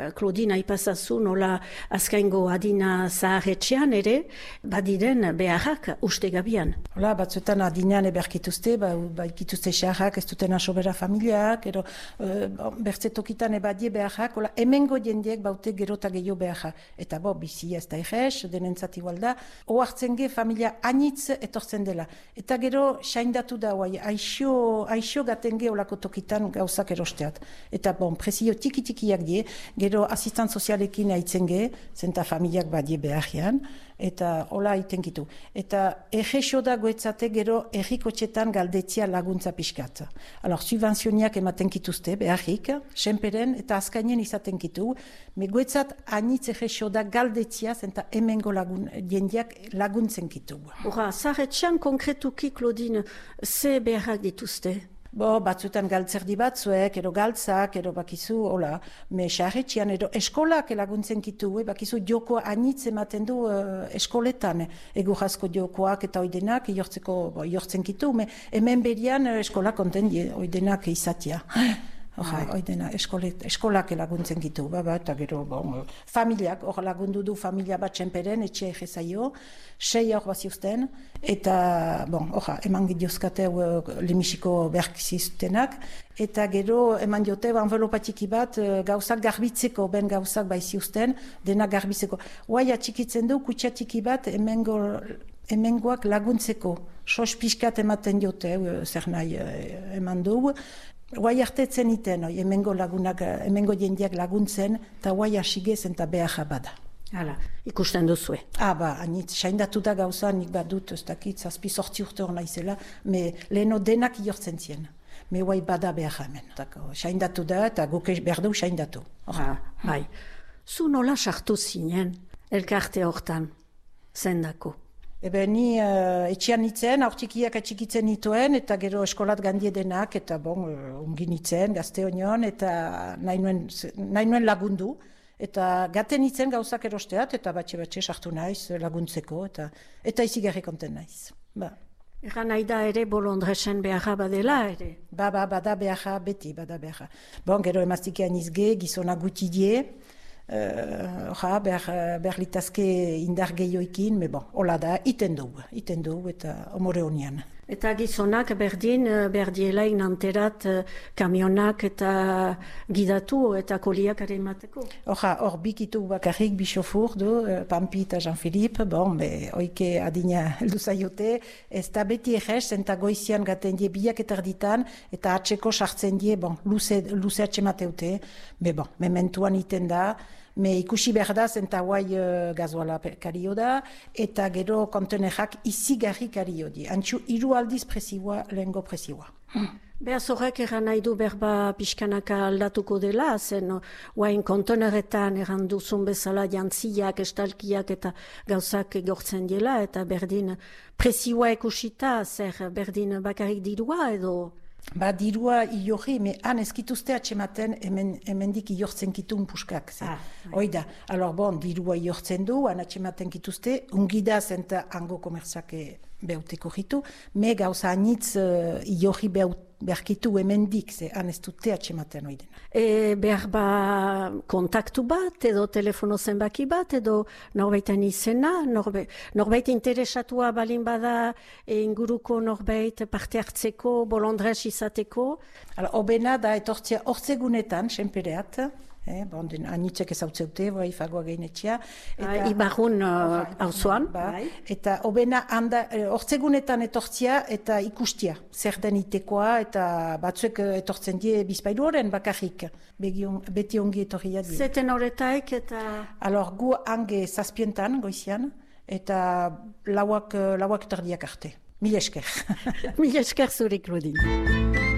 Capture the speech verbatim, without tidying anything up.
Claudine aipazazu nola azkaingo adina zaharretxean ere, badiren beharrak uste gabian. Hola, batzuetan adinean eberkituzte, ba, ba ikituzte xarrak, ez duten asobera familiak, ero e, bertzetokitan ebadie beharrak, hola, hemengo jendeek baute gerota gehiago beharrak. Eta bo, bizi ez da egez, denentzat igual da, oartzen ge familia anitz etortzen dela. Eta gero, saindatu da, oai, aixo, aixo gaten ge olako tokitan gauzak erosteat. Eta bon, presio tiki-tikiak die, gero asistant sozialekin haitzen ge, zenta familiak badie beharrian, eta hola itenkitu. Eta egexo da goetzate gero errikotxetan galdetzia laguntza pixkat. Alors, subvenzioniak ematen kituzte, beharrik, senperen eta azkainen izaten kitu, me goetzat anitz egexo da galdetzia, zenta hemengo lagun, jendiak laguntzen kitu. Hora, zaharretxean konkretuki, Claudine, ze beharrak dituzte? Bo, batzuetan galtzerdi batzuek, ero galtzak, ero bakizu, hola, me xarretxian, ero eskolak laguntzen kitu, eh, bakizu jokoa anitz ematen du uh, eskoletan, egu jasko jokoak eta oidenak, iortzeko, bo, iortzen kitu, me hemen berian uh, eskolak konten die, oidenak izatia. Oja, oidena, eskolet, eskolak laguntzen gitu, ba, ba, eta gero, bon, familiak, hor lagundu du familia bat txenperen, etxe egezaio, sei hor baziuzten, eta, bon, oja, eman gidiozkate uh, lemisiko berkiziztenak, eta gero, eman diote, envelopatiki bat, uh, gauzak garbitzeko, ben gauzak baiziuzten, dena garbitzeko. Huai atxikitzen du, kutsatiki bat, emengo, emengoak laguntzeko, sos pixkat ematen diote, uh, zer nahi uh, eman du, Guai artetzen iten, oi, emengo lagunak, emengo jendiak laguntzen, eta guai asigezen eta beharra bada. Hala, ikusten duzue. Ah, ba, anitz, saindatu da gauza, nik bat dut, ez dakit, zazpi sortzi urte hor naizela, me leheno denak iortzen zien. Me guai bada beharra hemen. Tako, saindatu da, eta guk behar du saindatu. Ah, bai. Zu nola sartu zinen, elkarte hortan, zendako? Ebe ni uh, etxean nitzen, aurtikiak atxikitzen nituen, eta gero eskolat gandie denak, eta bon, uh, ungi nitzen, gazte honion, eta nahi nuen, nahi nuen lagundu. Eta gaten nitzen gauzak erosteat, eta batxe-batxe sartu naiz laguntzeko, eta eta izigarri konten naiz. Ba. Egan nahi da ere bolondresen beharra badela ere? Ba, ba, bada beharra, beti, bada beharra. Bon, gero emaztikean izge, gizona gutidie, Uh, ja, behar, behar litazke indar gehioikin, me bon, hola da, iten dugu, iten dugu eta omore honian. Eta gizonak berdin, berdiela inanterat kamionak eta gidatu eta koliak ere emateko? Hoja, hor bikitu bakarrik bisofur du, Pampi eta Jean-Philippe, bon, be, oike adina heldu zaiote, ez da beti egez, eta goizian gaten die biak eta erditan, eta atseko sartzen die, bon, luze, luze atxemateute, be bon, mementuan iten da, me ikusi behar da, zenta guai uh, gazoala kario da, eta gero kontenerak izigarri kario di. Antxu, hiru aldiz presiua, lehengo presiua. Hmm. Behaz horrek eran nahi du berba pixkanaka aldatuko dela, zen guain konteneretan eran duzun bezala jantziak, estalkiak eta gauzak egortzen dela, eta berdin presiua ekusita, zer berdin bakarrik dirua edo... Ba, dirua iorri, me han ezkituzte atxematen hemen, hemendik iortzen kitun puskak. Ah, Oida, alor bon, dirua iortzen du, han atxematen kituzte, ungida zenta hango komertzake beuteko jitu, me gauza anitz uh, iorri beut, berkitu hemendik, ze han ez dute atxematen oiden. E, behar ba kontaktu bat, edo telefono zenbaki bat, edo norbaitan izena, norbe, norbait interesatua balin bada e, inguruko norbait parte hartzeko, bolondrez izateko? Hala, obena da etortzea hortzegunetan, senpereat, Eh, bon, den anitzek ezautzeute, bai, fagoa geinetxea. Ibarrun hauzuan. Uh, ba, eta obena handa, hortzegunetan etortzia eta ikustia. Zer den itekoa eta batzuek etortzen die bizpailu horren bakarrik. Begion, beti ongi etorria die. Zeten horretaik eta... Alor, gu hange zazpientan, goizian, eta lauak, lauak tardiak arte. Mil esker. Mil esker zure, Claudine.